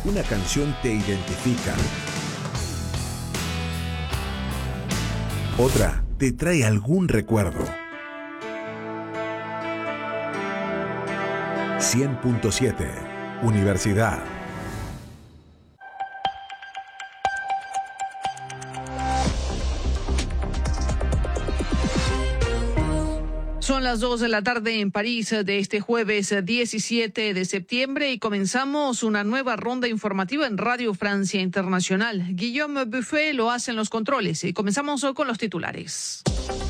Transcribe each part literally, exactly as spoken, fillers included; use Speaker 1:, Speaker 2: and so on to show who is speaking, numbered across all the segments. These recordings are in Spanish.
Speaker 1: Una canción te identifica. Otra te trae algún recuerdo. cien punto siete, Universidad.
Speaker 2: Son las dos de la tarde en París de este jueves diecisiete de septiembre y comenzamos una nueva ronda informativa en Radio Francia Internacional. Guillaume Buffet lo hace en los controles y comenzamos con los titulares.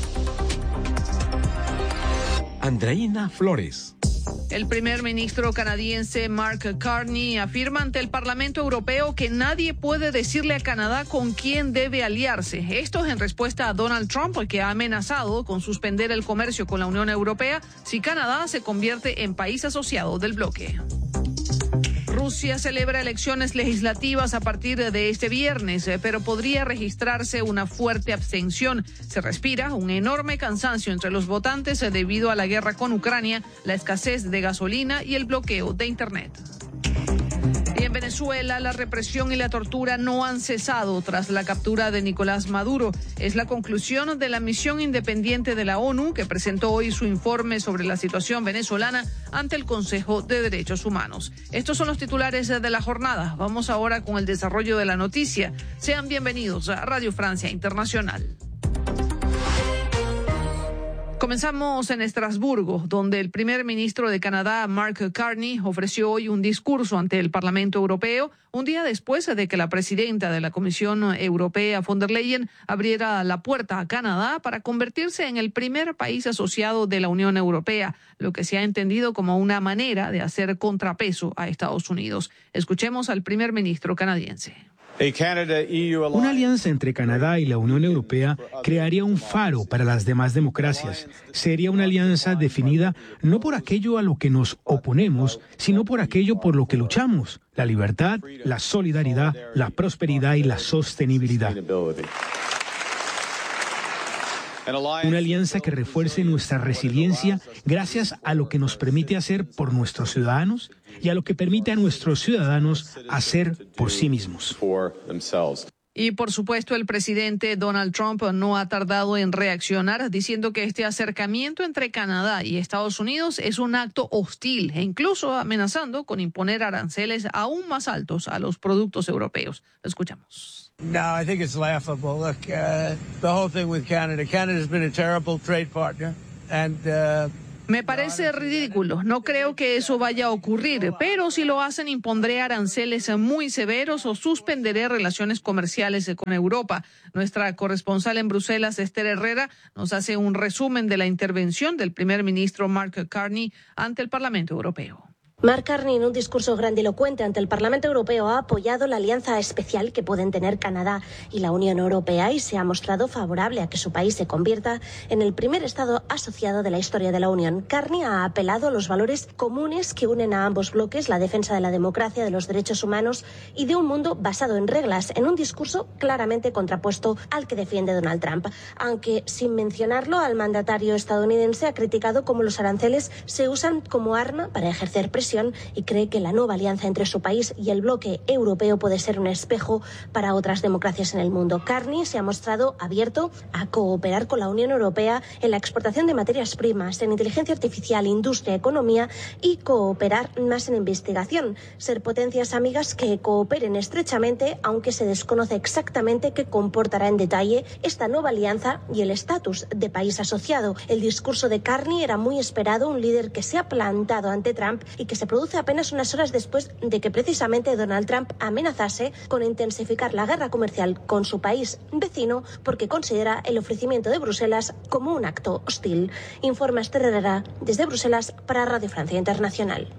Speaker 3: Andreina Flores.
Speaker 2: El primer ministro canadiense Mark Carney afirma ante el Parlamento Europeo que nadie puede decirle a Canadá con quién debe aliarse. Esto es en respuesta a Donald Trump, que ha amenazado con suspender el comercio con la Unión Europea si Canadá se convierte en país asociado del bloque. Rusia celebra elecciones legislativas a partir de este viernes, pero podría registrarse una fuerte abstención. Se respira un enorme cansancio entre los votantes debido a la guerra con Ucrania, la escasez de gasolina y el bloqueo de Internet. Y en Venezuela, la represión y la tortura no han cesado tras la captura de Nicolás Maduro. Es la conclusión de la misión independiente de la ONU, que presentó hoy su informe sobre la situación venezolana ante el Consejo de Derechos Humanos. Estos son los titulares de la jornada. Vamos ahora con el desarrollo de la noticia. Sean bienvenidos a Radio Francia Internacional. Comenzamos en Estrasburgo, donde el primer ministro de Canadá, Mark Carney, ofreció hoy un discurso ante el Parlamento Europeo, un día después de que la presidenta de la Comisión Europea, von der Leyen, abriera la puerta a Canadá para convertirse en el primer país asociado de la Unión Europea, lo que se ha entendido como una manera de hacer contrapeso a Estados Unidos. Escuchemos al primer ministro canadiense.
Speaker 4: Una alianza entre Canadá y la Unión Europea crearía un faro para las demás democracias. Sería una alianza definida no por aquello a lo que nos oponemos, sino por aquello por lo que luchamos: la libertad, la solidaridad, la prosperidad y la sostenibilidad. Una alianza que refuerce nuestra resiliencia gracias a lo que nos permite hacer por nuestros ciudadanos y a lo que permite a nuestros ciudadanos hacer por sí mismos.
Speaker 2: Y por supuesto, el presidente Donald Trump no ha tardado en reaccionar, diciendo que este acercamiento entre Canadá y Estados Unidos es un acto hostil e incluso amenazando con imponer aranceles aún más altos a los productos europeos. Lo escuchamos.
Speaker 5: No, I think it's laughable. Look, uh, the whole thing with Canada. Canada's been a terrible trade partner, and uh,
Speaker 2: Me parece ridículo. No creo que eso vaya a ocurrir, pero si lo hacen, impondré aranceles muy severos o suspenderé relaciones comerciales con Europa. Nuestra corresponsal en Bruselas, Esther Herrera, nos hace un resumen de la intervención del primer ministro Mark Carney ante el Parlamento Europeo.
Speaker 6: Mark Carney, en un discurso grandilocuente ante el Parlamento Europeo, ha apoyado la alianza especial que pueden tener Canadá y la Unión Europea y se ha mostrado favorable a que su país se convierta en el primer Estado asociado de la historia de la Unión. Carney ha apelado a los valores comunes que unen a ambos bloques, la defensa de la democracia, de los derechos humanos y de un mundo basado en reglas, en un discurso claramente contrapuesto al que defiende Donald Trump. Aunque, sin mencionarlo, al mandatario estadounidense ha criticado cómo los aranceles se usan como arma para ejercer presión y cree que la nueva alianza entre su país y el bloque europeo puede ser un espejo para otras democracias en el mundo. Carney se ha mostrado abierto a cooperar con la Unión Europea en la exportación de materias primas, en inteligencia artificial, industria, economía y cooperar más en investigación. Ser potencias amigas que cooperen estrechamente, aunque se desconoce exactamente qué comportará en detalle esta nueva alianza y el estatus de país asociado. El discurso de Carney era muy esperado, un líder que se ha plantado ante Trump y que se produce apenas unas horas después de que precisamente Donald Trump amenazase con intensificar la guerra comercial con su país vecino porque considera el ofrecimiento de Bruselas como un acto hostil. Informa Esther Herrera desde Bruselas para Radio Francia Internacional.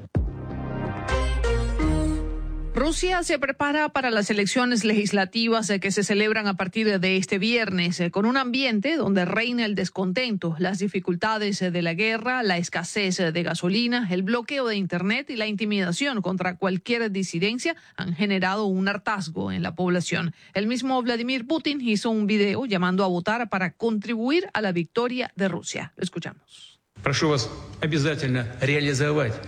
Speaker 2: Rusia se prepara para las elecciones legislativas que se celebran a partir de este viernes, con un ambiente donde reina el descontento, las dificultades de la guerra, la escasez de gasolina, el bloqueo de Internet y la intimidación contra cualquier disidencia han generado un hartazgo en la población. El mismo Vladimir Putin hizo un video llamando a votar para contribuir a la victoria de Rusia. Lo escuchamos.
Speaker 7: Прошу вас обязательно реализовать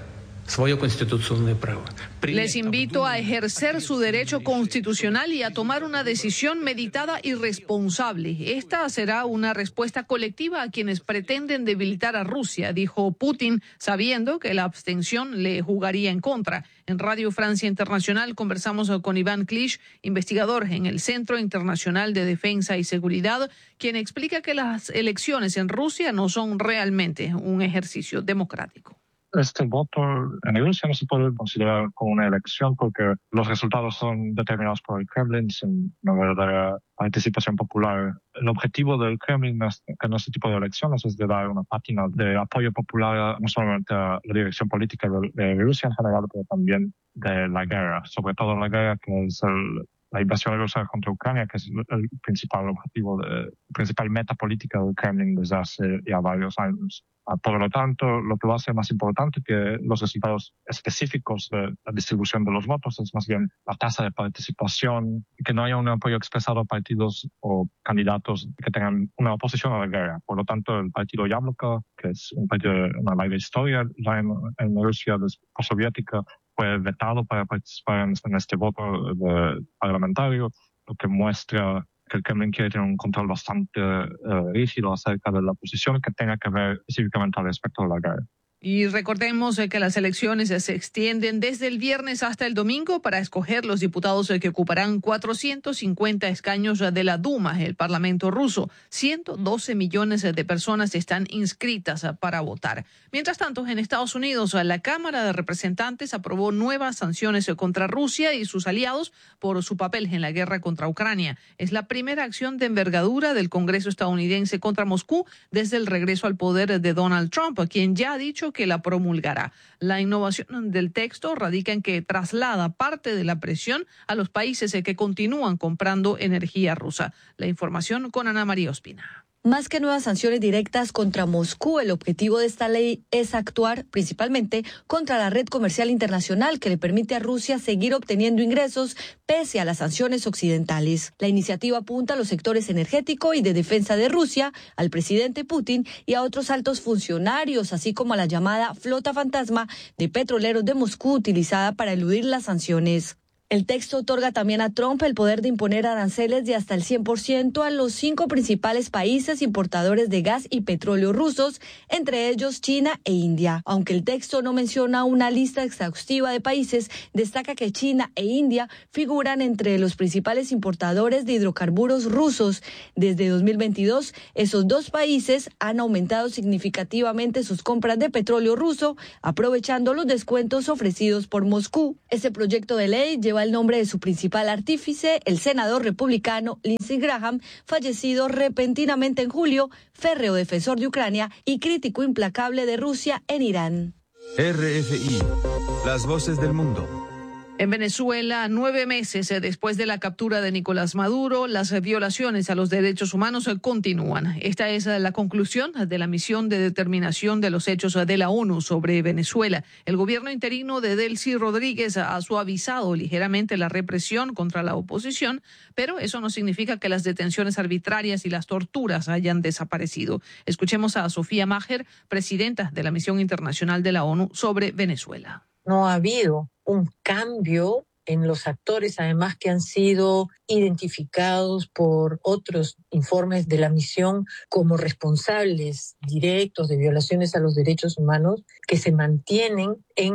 Speaker 2: Les invito a ejercer su derecho constitucional y a tomar una decisión meditada y responsable. Esta será una respuesta colectiva a quienes pretenden debilitar a Rusia, dijo Putin, sabiendo que la abstención le jugaría en contra. En Radio Francia Internacional conversamos con Iván Klisch, investigador en el Centro Internacional de Defensa y Seguridad, quien explica que las elecciones en Rusia no son realmente un ejercicio democrático.
Speaker 7: Este voto en Rusia no se puede considerar como una elección porque los resultados son determinados por el Kremlin sin una verdadera participación popular. El objetivo del Kremlin en este tipo de elecciones es de dar una pátina de apoyo popular no solamente a la dirección política de, de Rusia en general, pero también de la guerra, sobre todo la guerra que es el, la invasión rusa contra Ucrania, que es el principal objetivo, de, la principal meta política del Kremlin desde hace ya varios años. Por lo tanto, lo que va a ser más importante que los resultados específicos de la distribución de los votos es más bien la tasa de participación, que no haya un apoyo expresado a partidos o candidatos que tengan una oposición a la guerra. Por lo tanto, el partido Yabloko, que es un partido de una larga historia ya en, en Rusia postsoviética, fue vetado para participar en, en este voto de, parlamentario, lo que muestra que el Kremlin quiere tener un control bastante eh, rígido acerca de la posición que tenga que ver específicamente al respecto de la guerra.
Speaker 2: Y recordemos que las elecciones se extienden desde el viernes hasta el domingo para escoger los diputados que ocuparán cuatrocientos cincuenta escaños de la Duma, el Parlamento ruso. ciento doce millones de personas están inscritas para votar. Mientras tanto, en Estados Unidos, la Cámara de Representantes aprobó nuevas sanciones contra Rusia y sus aliados por su papel en la guerra contra Ucrania. Es la primera acción de envergadura del Congreso estadounidense contra Moscú desde el regreso al poder de Donald Trump, quien ya ha dicho que la promulgará. La innovación del texto radica en que traslada parte de la presión a los países que continúan comprando energía rusa. La información con Ana María Ospina.
Speaker 8: Más que nuevas sanciones directas contra Moscú, el objetivo de esta ley es actuar principalmente contra la red comercial internacional que le permite a Rusia seguir obteniendo ingresos pese a las sanciones occidentales. La iniciativa apunta a los sectores energético y de defensa de Rusia, al presidente Putin y a otros altos funcionarios, así como a la llamada flota fantasma de petroleros de Moscú utilizada para eludir las sanciones. El texto otorga también a Trump el poder de imponer aranceles de hasta el cien por ciento a los cinco principales países importadores de gas y petróleo rusos, entre ellos China e India. Aunque el texto no menciona una lista exhaustiva de países, destaca que China e India figuran entre los principales importadores de hidrocarburos rusos. Desde dos mil veintidós, esos dos países han aumentado significativamente sus compras de petróleo ruso, aprovechando los descuentos ofrecidos por Moscú. Este proyecto de ley lleva el nombre de su principal artífice, el senador republicano Lindsey Graham, fallecido repentinamente en julio, férreo defensor de Ucrania y crítico implacable de Rusia en Irán.
Speaker 1: R F I, las voces del mundo.
Speaker 2: En Venezuela, nueve meses después de la captura de Nicolás Maduro, las violaciones a los derechos humanos continúan. Esta es la conclusión de la misión de determinación de los hechos de la ONU sobre Venezuela. El gobierno interino de Delcy Rodríguez ha suavizado ligeramente la represión contra la oposición, pero eso no significa que las detenciones arbitrarias y las torturas hayan desaparecido. Escuchemos a Sofía Maher, presidenta de la misión internacional de la ONU sobre Venezuela.
Speaker 9: No ha habido un cambio en los actores, además que han sido identificados por otros informes de la misión como responsables directos de violaciones a los derechos humanos que se mantienen en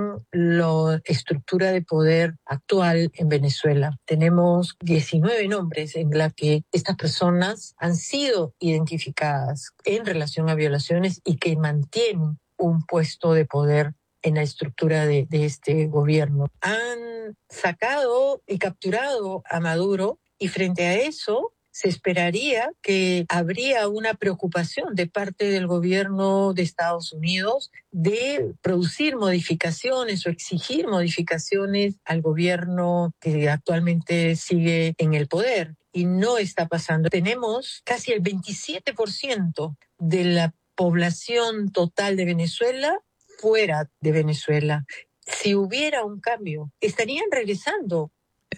Speaker 9: la estructura de poder actual en Venezuela. Tenemos diecinueve nombres en la que estas personas han sido identificadas en relación a violaciones y que mantienen un puesto de poder en la estructura de, de este gobierno. Han sacado y capturado a Maduro y frente a eso se esperaría que habría una preocupación de parte del gobierno de Estados Unidos de producir modificaciones o exigir modificaciones al gobierno que actualmente sigue en el poder. Y no está pasando. Tenemos casi el veintisiete por ciento de la población total de Venezuela fuera de Venezuela. Si hubiera un cambio, estarían regresando.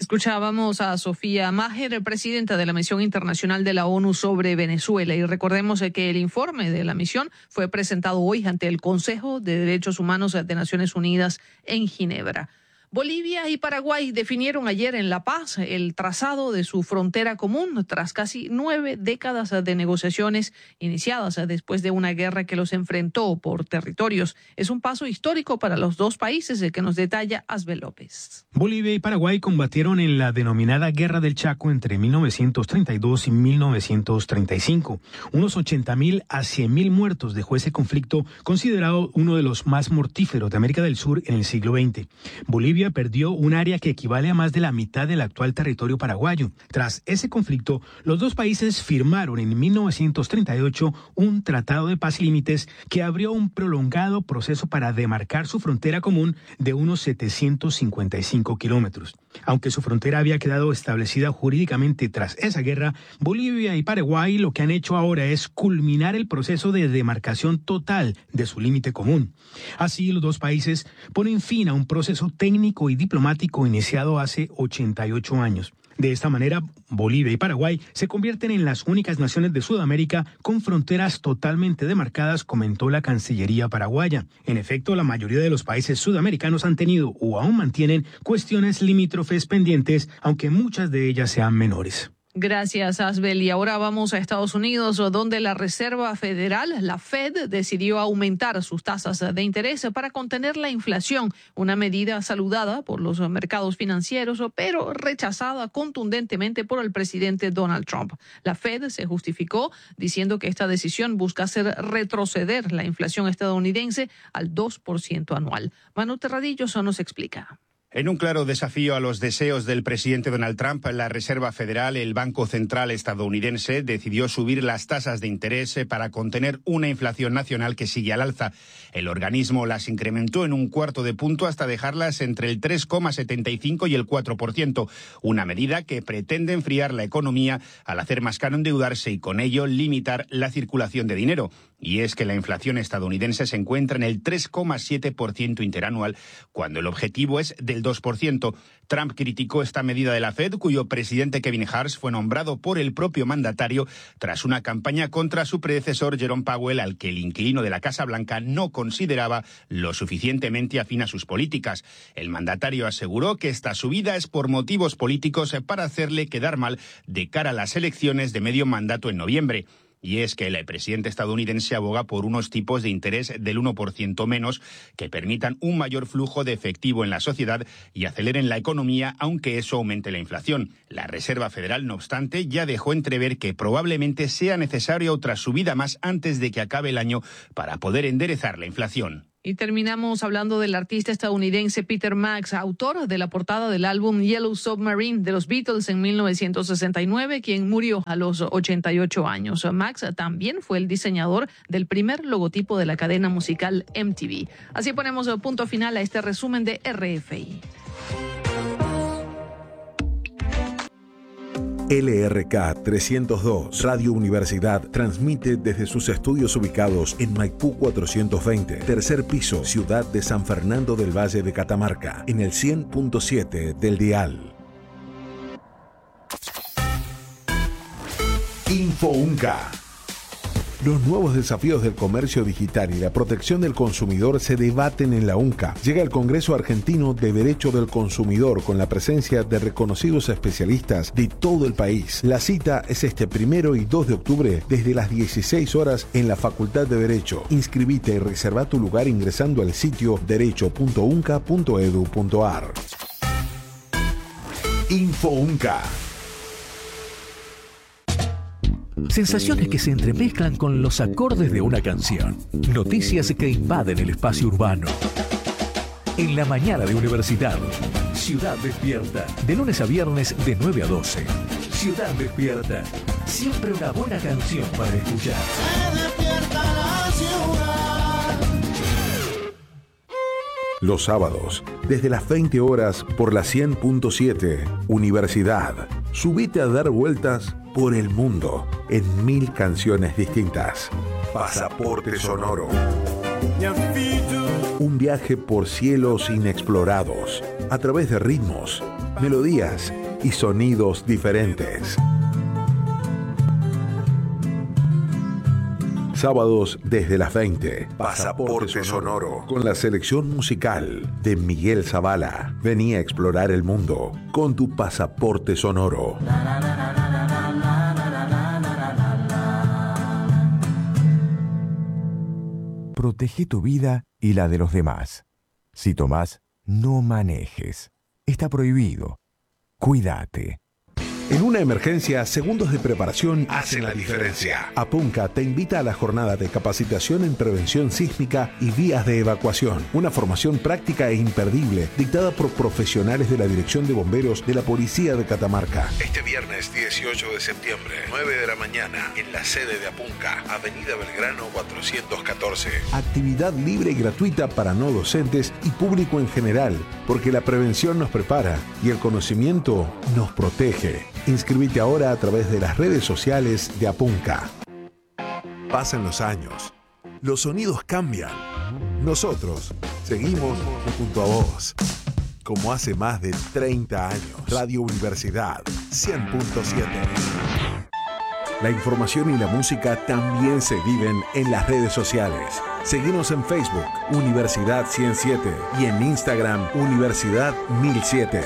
Speaker 2: Escuchábamos a Sofía Maher, presidenta de la Misión Internacional de la ONU sobre Venezuela. Y recordemos que el informe de la misión fue presentado hoy ante el Consejo de Derechos Humanos de Naciones Unidas en Ginebra. Bolivia y Paraguay definieron ayer en La Paz el trazado de su frontera común tras casi nueve décadas de negociaciones iniciadas después de una guerra que los enfrentó por territorios. Es un paso histórico para los dos países, el que nos detalla Asbel López.
Speaker 4: Bolivia y Paraguay combatieron en la denominada Guerra del Chaco entre mil novecientos treinta y dos y mil novecientos treinta y cinco. Unos ochenta mil a cien mil muertos dejó ese conflicto, considerado uno de los más mortíferos de América del Sur en el siglo veinte. Bolivia perdió un área que equivale a más de la mitad del actual territorio paraguayo. Tras ese conflicto, los dos países firmaron en mil novecientos treinta y ocho un tratado de paz y límites que abrió un prolongado proceso para demarcar su frontera común de unos setecientos cincuenta y cinco kilómetros. Aunque su frontera había quedado establecida jurídicamente tras esa guerra, Bolivia y Paraguay lo que han hecho ahora es culminar el proceso de demarcación total de su límite común. Así, los dos países ponen fin a un proceso técnico y diplomático iniciado hace ochenta y ocho años. De esta manera, Bolivia y Paraguay se convierten en las únicas naciones de Sudamérica con fronteras totalmente demarcadas, comentó la Cancillería paraguaya. En efecto, la mayoría de los países sudamericanos han tenido o aún mantienen cuestiones limítrofes pendientes, aunque muchas de ellas sean menores.
Speaker 2: Gracias, Asbel. Y ahora vamos a Estados Unidos, donde la Reserva Federal, la Fed, decidió aumentar sus tasas de interés para contener la inflación, una medida saludada por los mercados financieros, pero rechazada contundentemente por el presidente Donald Trump. La Fed se justificó diciendo que esta decisión busca hacer retroceder la inflación estadounidense al dos por ciento anual. Manu Terradillos nos explica.
Speaker 10: En un claro desafío a los deseos del presidente Donald Trump, la Reserva Federal, el Banco Central estadounidense, decidió subir las tasas de interés para contener una inflación nacional que sigue al alza. El organismo las incrementó en un cuarto de punto hasta dejarlas entre el tres coma setenta y cinco y el cuatro por ciento, una medida que pretende enfriar la economía al hacer más caro endeudarse y con ello limitar la circulación de dinero. Y es que la inflación estadounidense se encuentra en el tres coma siete por ciento interanual, cuando el objetivo es del dos por ciento. Trump criticó esta medida de la Fed, cuyo presidente Kevin Hart fue nombrado por el propio mandatario tras una campaña contra su predecesor Jerome Powell, al que el inquilino de la Casa Blanca no consideraba lo suficientemente afín a sus políticas. El mandatario aseguró que esta subida es por motivos políticos para hacerle quedar mal de cara a las elecciones de medio mandato en noviembre. Y es que el presidente estadounidense aboga por unos tipos de interés del uno por ciento menos que permitan un mayor flujo de efectivo en la sociedad y aceleren la economía, aunque eso aumente la inflación. La Reserva Federal, no obstante, ya dejó entrever que probablemente sea necesaria otra subida más antes de que acabe el año para poder enderezar la inflación.
Speaker 2: Y terminamos hablando del artista estadounidense Peter Max, autor de la portada del álbum Yellow Submarine de los Beatles en mil novecientos sesenta y nueve, quien murió a los ochenta y ocho años. Max también fue el diseñador del primer logotipo de la cadena musical M T V. Así ponemos punto final a este resumen de R F I.
Speaker 11: L R K trescientos dos Radio Universidad transmite desde sus estudios ubicados en Maipú cuatrocientos veinte, tercer piso, ciudad de San Fernando del Valle de Catamarca, en el cien punto siete del dial. InfoUnca. Los nuevos desafíos del comercio digital y la protección del consumidor se debaten en la UNCA. Llega el Congreso Argentino de Derecho del Consumidor con la presencia de reconocidos especialistas de todo el país. La cita es este primero y dos de octubre desde las dieciséis horas en la Facultad de Derecho. Inscribite y reserva tu lugar ingresando al sitio derecho punto unca punto edu punto ar. InfoUnca.
Speaker 12: Sensaciones que se entremezclan con los acordes de una canción. Noticias que invaden el espacio urbano. En la mañana de Universidad. Ciudad Despierta. De lunes a viernes de nueve a doce. Ciudad Despierta. Siempre una buena canción para escuchar.
Speaker 13: Se despierta la ciudad.
Speaker 11: Los sábados, desde las veinte horas por la cien punto siete, Universidad. Subite a dar vueltas por el mundo en mil canciones distintas. Pasaporte Sonoro. Un viaje por cielos inexplorados a través de ritmos, melodías y sonidos diferentes. Sábados desde las veinte, Pasaporte Sonoro, con la selección musical de Miguel Zavala. Vení a explorar el mundo con tu Pasaporte Sonoro.
Speaker 14: Protege tu vida y la de los demás. Si tomás, no manejes. Está prohibido. Cuídate.
Speaker 11: En una emergencia, segundos de preparación hacen la diferencia. Apunca te invita a la jornada de capacitación en prevención sísmica y vías de evacuación. Una formación práctica e imperdible dictada por profesionales de la Dirección de Bomberos de la Policía de Catamarca. Este viernes dieciocho de septiembre, nueve de la mañana, en la sede de Apunca, Avenida Belgrano cuatrocientos catorce. Actividad libre y gratuita para no docentes y público en general, porque la prevención nos prepara y el conocimiento nos protege. Inscríbete ahora a través de las redes sociales de Apunca. Pasan los años, los sonidos cambian. Nosotros seguimos junto a vos. Como hace más de treinta años, Radio Universidad cien punto siete. La información y la música también se viven en las redes sociales. Seguinos en Facebook, Universidad ciento siete, y en Instagram, Universidad mil siete.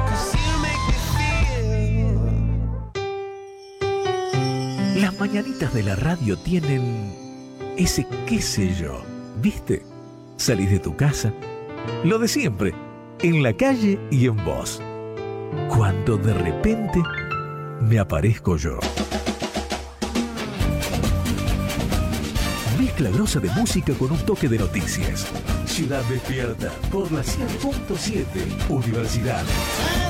Speaker 12: Las mañanitas de la radio tienen ese qué sé yo, ¿viste? Salís de tu casa, lo de siempre, en la calle y en vos. Cuando de repente me aparezco yo. Mezcla grosa de música con un toque de noticias. Ciudad Despierta por la cien punto siete Universidad.